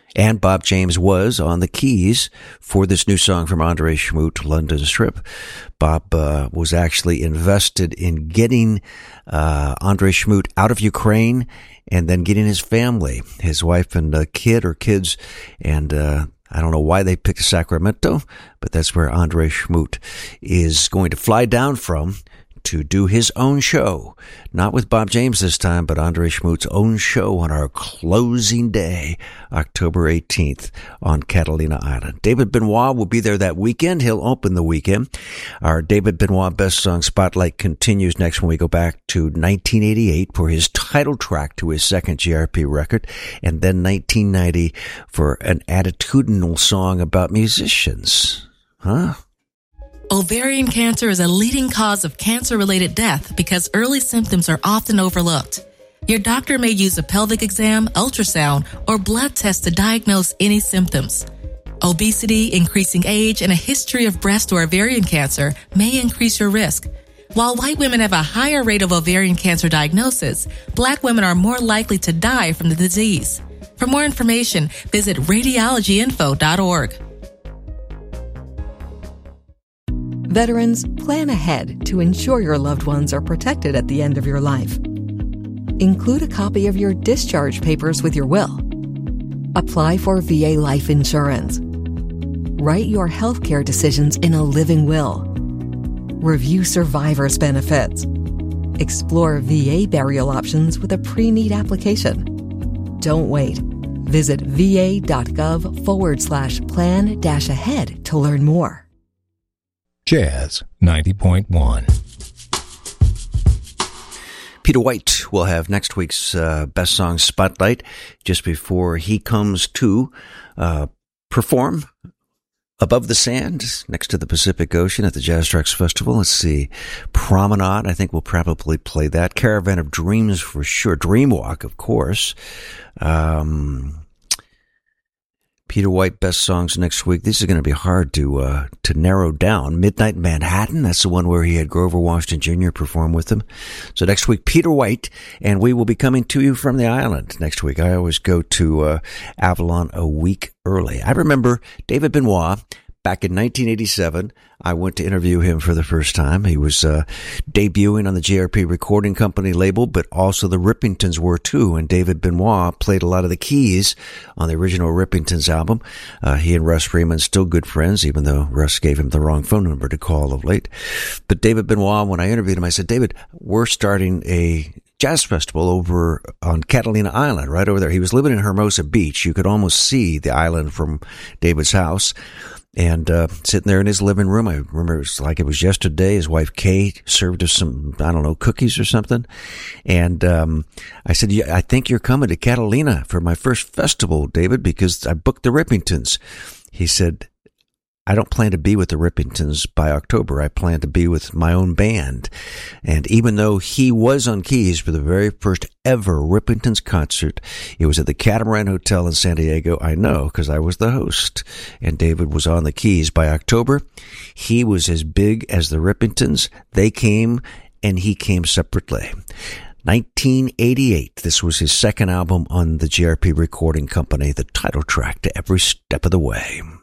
And Bob James was on the keys for this new song from Andre Schmoot, London Strip. Bob was actually invested in getting Andre Schmoot out of Ukraine and then getting his family, his wife and kids, and I don't know why they picked Sacramento, but that's where Andre Schmoot is going to fly down from to do his own show. Not with Bob James this time, but Andre Schmoot's own show on our closing day, October 18th on Catalina Island. David Benoit will be there that weekend. He'll open the weekend. Our David Benoit Best Song Spotlight continues next when we go back to 1988 for his title track to his second GRP record, and then 1990 for an attitudinal song about musicians. Huh? Ovarian cancer is a leading cause of cancer-related death because early symptoms are often overlooked. Your doctor may use a pelvic exam, ultrasound, or blood test to diagnose any symptoms. Obesity, increasing age, and a history of breast or ovarian cancer may increase your risk. While white women have a higher rate of ovarian cancer diagnosis, Black women are more likely to die from the disease. For more information, visit radiologyinfo.org. Veterans, plan ahead to ensure your loved ones are protected at the end of your life. Include a copy of your discharge papers with your will. Apply for VA life insurance. Write your healthcare decisions in a living will. Review survivor's benefits. Explore VA burial options with a pre-need application. Don't wait. Visit va.gov/plan-ahead to learn more. Jazz 90.1. Peter White will have next week's Best Song Spotlight just before he comes to perform above the sand next to the Pacific Ocean at the Jazz Trucks Festival. Let's see. Promenade, I think we'll probably play that. Caravan of Dreams for sure. Dreamwalk, of course. Peter White Best Songs next week. This is going to be hard to narrow down. Midnight Manhattan, that's the one where he had Grover Washington Jr. perform with him. So next week, Peter White, and we will be coming to you from the island next week. I always go to Avalon a week early. I remember David Benoit. Back in 1987, I went to interview him for the first time. He was debuting on the GRP Recording Company label, but also the Rippingtons were too. And David Benoit played a lot of the keys on the original Rippingtons album. He and Russ Freeman still good friends, even though Russ gave him the wrong phone number to call of late. But David Benoit, when I interviewed him, I said, David, we're starting a jazz festival over on Catalina Island, right over there. He was living in Hermosa Beach. You could almost see the island from David's house. And sitting there in his living room, I remember it was like it was yesterday. His wife Kay served us some, I don't know, cookies or something. And I said, yeah, I think you're coming to Catalina for my first festival, David, because I booked the Rippingtons. He said, I don't plan to be with the Rippingtons by October. I plan to be with my own band. And even though he was on keys for the very first ever Rippingtons concert, it was at the Catamaran Hotel in San Diego. I know because I was the host, and David was on the keys. By October, he was as big as the Rippingtons. They came, and he came separately. 1988, this was his second album on the GRP Recording Company, the title track to Every Step of the Way.